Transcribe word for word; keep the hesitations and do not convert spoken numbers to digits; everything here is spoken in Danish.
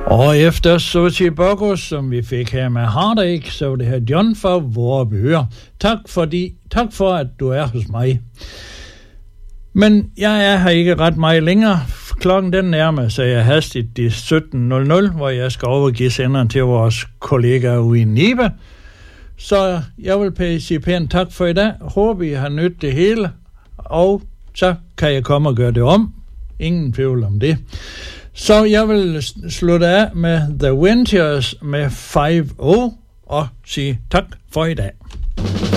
Og efter Sochi Bogos, som vi fik her med Heartache, så var det her John fra Vorbyhør. Tak, fordi, tak for, at du er hos mig. Men jeg er her ikke ret meget længere. Klokken den nærmer sig jeg hastigt de sytten nul nul, hvor jeg skal overgive senderen til vores kollegaer ude i Nibe. Så jeg vil sige pænt tak for i dag. Håber, I har nydt det hele. Og så kan jeg komme og gøre det om. Ingen tvivl om det. Så jeg vil slutte af med The Winters med fem nul og sige tak for i dag.